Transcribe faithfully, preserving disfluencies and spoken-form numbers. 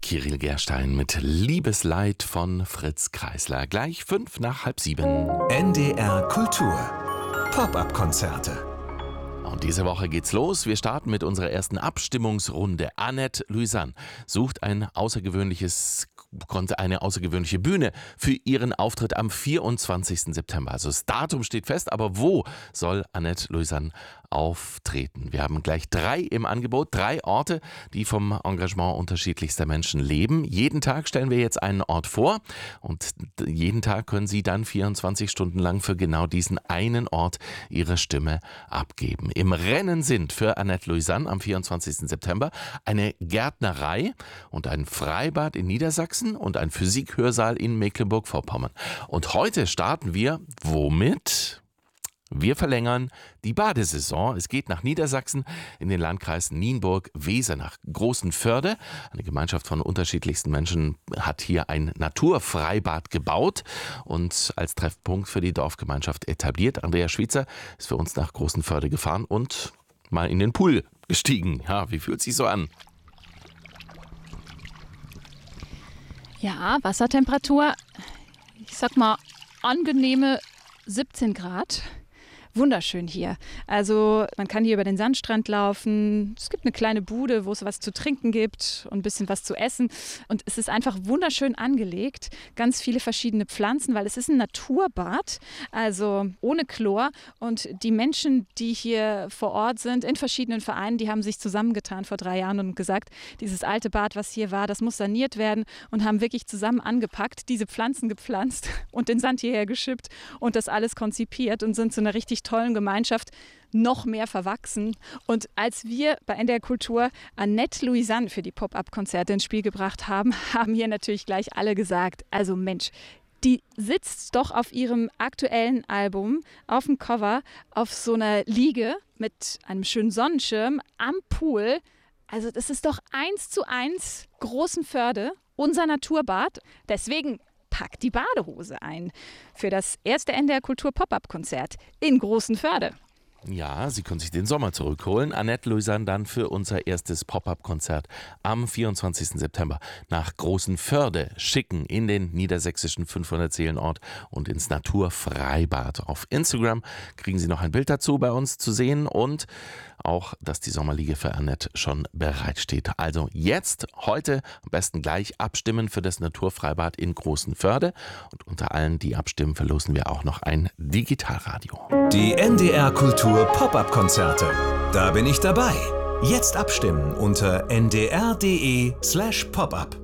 Kirill Gerstein mit Liebesleid von Fritz Kreisler. Gleich fünf nach halb sieben. N D R Kultur. Pop-up-Konzerte. Und diese Woche geht's los. Wir starten mit unserer ersten Abstimmungsrunde. Annette Louisanne sucht ein außergewöhnliches, eine außergewöhnliche Bühne für ihren Auftritt am vierundzwanzigsten September. Also das Datum steht fest, aber wo soll Annette Louisanne auftreten? Wir haben gleich drei im Angebot, drei Orte, die vom Engagement unterschiedlichster Menschen leben. Jeden Tag stellen wir jetzt einen Ort vor und jeden Tag können Sie dann vierundzwanzig Stunden lang für genau diesen einen Ort Ihre Stimme abgeben. Im Rennen sind für Annette Louisanne am vierundzwanzigsten September eine Gärtnerei und ein Freibad in Niedersachsen und ein Physikhörsaal in Mecklenburg-Vorpommern. Und heute starten wir womit? Wir verlängern die Badesaison. Es geht nach Niedersachsen in den Landkreis Nienburg-Weser nach Großenförde. Eine Gemeinschaft von unterschiedlichsten Menschen hat hier ein Naturfreibad gebaut und als Treffpunkt für die Dorfgemeinschaft etabliert. Andrea Schwitzer ist für uns nach Großenförde gefahren und mal in den Pool gestiegen. Ja, wie fühlt es sich so an? Ja, Wassertemperatur, ich sag mal angenehme siebzehn Grad. Wunderschön hier. Also man kann hier über den Sandstrand laufen. Es gibt eine kleine Bude, wo es was zu trinken gibt und ein bisschen was zu essen. Und es ist einfach wunderschön angelegt. Ganz viele verschiedene Pflanzen, weil es ist ein Naturbad, also ohne Chlor. Und die Menschen, die hier vor Ort sind, in verschiedenen Vereinen, die haben sich zusammengetan vor drei Jahren und gesagt, dieses alte Bad, was hier war, das muss saniert werden und haben wirklich zusammen angepackt, diese Pflanzen gepflanzt und den Sand hierher geschippt und das alles konzipiert und sind zu einer richtig tollen Gemeinschaft noch mehr verwachsen. Und als wir bei N D R Kultur Annette Louisanne für die Pop-up-Konzerte ins Spiel gebracht haben, haben hier natürlich gleich alle gesagt, also Mensch, die sitzt doch auf ihrem aktuellen Album auf dem Cover auf so einer Liege mit einem schönen Sonnenschirm am Pool. Also das ist doch eins zu eins Großenförde, unser Naturbad. Deswegen packt die Badehose ein für das erste N D R Kultur Pop-up-Konzert in Großenförde. Ja, Sie können sich den Sommer zurückholen. Annette Louisanne dann für unser erstes Pop-up-Konzert am vierundzwanzigsten September nach Großenförde schicken in den niedersächsischen fünfhundert-Seelen-Ort und ins Naturfreibad. Auf Instagram kriegen Sie noch ein Bild dazu bei uns zu sehen und auch, dass die Sommerliege für Annette schon bereitsteht. Also jetzt, heute, am besten gleich abstimmen für das Naturfreibad in Großenförde. Und unter allen, die abstimmen, verlosen wir auch noch ein Digitalradio. Die N D R Kultur Pop-up-Konzerte. Da bin ich dabei. Jetzt abstimmen unter n d r punkt d e slash pop up.